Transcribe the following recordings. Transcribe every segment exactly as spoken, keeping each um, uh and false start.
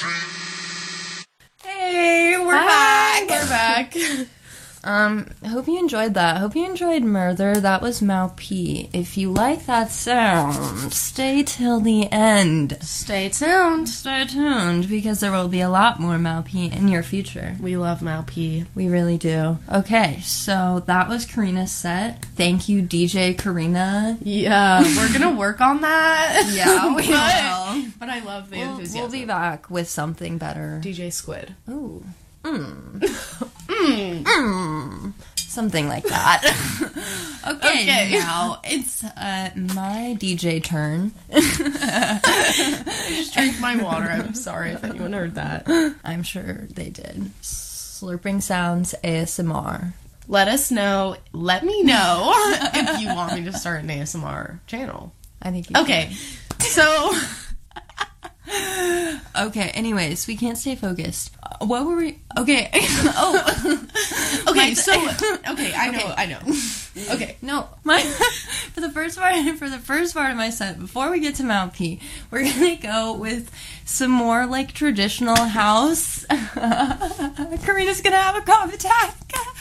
Hey, we're Hi, back. We're back. Um, hope you enjoyed that. Hope you enjoyed Murder. That was Mau P. If you like that sound, stay till the end. Stay tuned. Stay tuned, because there will be a lot more Mau P in your future. We love Mau P. We really do. Okay, so that was Karina's set. Thank you, D J Karina. Yeah, we're gonna work on that. Yeah, we but, will. But I love the We'll, enthusiasm. we'll be back with something better. D J Squid. Ooh. Mm. Mm. Mm. Something like that. okay, Okay. now it's uh, my D J turn. I just drank my water. I'm sorry if anyone heard that. I'm sure they did. Slurping sounds A S M R. Let us know. Let me know if you want me to start an A S M R channel. I think you Okay, so... Okay, anyways, we can't stay focused. Uh, what were we... Okay. oh. Okay, My- so... Okay, I know, Okay. I know. Okay. No, my for the first part for the first part of my set, before we get to Mau P, we're gonna go with some more like traditional house. Karina's gonna have a cough attack.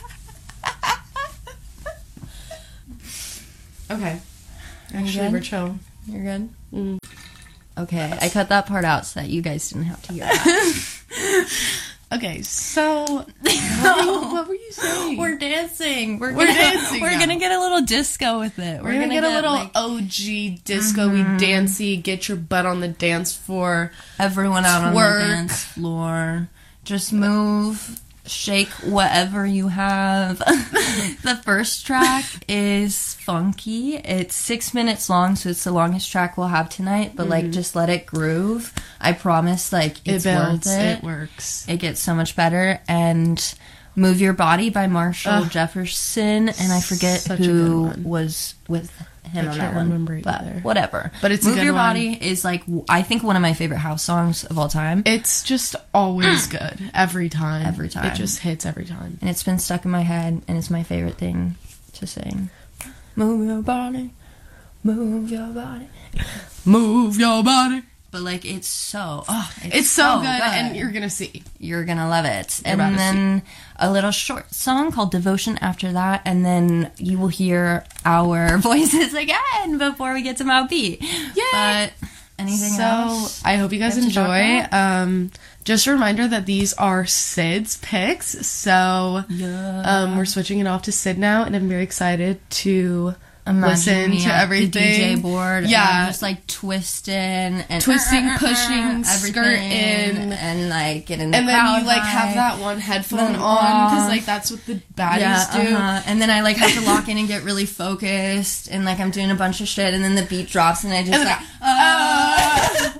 Okay. You Actually, good? we're chill. You're good? Mm. Okay, I cut that part out so that you guys didn't have to hear that. Okay, so... What were you, what were you saying? We're dancing. We're, We're gonna, dancing We're now. gonna get a little disco with it. We're, gonna, get, a little like, O G disco-y dancey, get your butt on the dance floor. everyone out twerk. on the dance floor. Just move, shake whatever you have. The first track is funky. It's six minutes long, so it's the longest track we'll have tonight. But like, just let it groove. I promise, like, it's it worth builds, it. it works. It gets so much better. And Move Your Body by Marshall Ugh. Jefferson, and I forget Such a who good one. was with him I on can't that one. remember but either. whatever. But it's a Move good Your one. Body is like, w- I think one of my favorite house songs of all time. It's just always good. Every time. Every time. It just hits every time. And it's been stuck in my head, and it's my favorite thing to sing. Move your body, move your body. Move your body. But like, it's so, oh, it's, It's so, good, and you're gonna see. You're gonna love it. You're about And to then a little short song called Devotion after that, and then you will hear our voices again before we get to Mau P. Yay! But anything so, else? I hope you guys we have to talk enjoy. about? Um, just a reminder that these are Sid's picks, so Yeah. um, we're switching it off to Sid now, and I'm very excited to Imagine listen me to at everything. the D J board. Yeah. And I'm just like twisting and Twisting, uh, uh, uh, pushing, everything, skirting. and like getting the And then crowd you like high. have that one headphone Then on because off. like that's what the baddies Yeah, do. uh-huh. And then I like have to lock in and get really focused, and like I'm doing a bunch of shit, and then the beat drops, and I just And then like, I-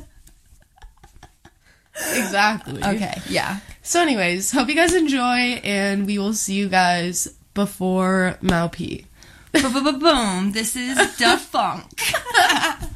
uh. Exactly. Okay, yeah. So, anyways, hope you guys enjoy, and we will see you guys before Mau P. Boom, this is Da Funk.